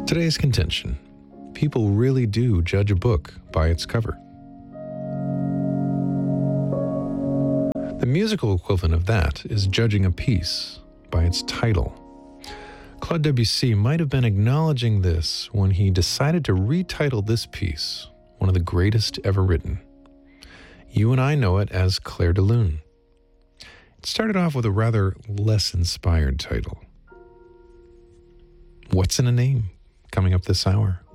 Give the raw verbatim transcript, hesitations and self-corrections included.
Today's contention: people really do judge a book by its cover. The musical equivalent of that is judging a piece by its title. Claude Debussy might have been acknowledging this when he decided to retitle this piece, one of the greatest ever written. You and I know it as Clair de Lune. It started off with a rather less inspired title. What's in a name? Coming up this hour.